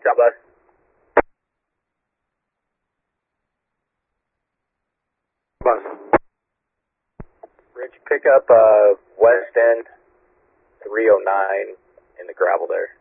God bless. Bus. Rich, pick up West End 309 in the gravel there.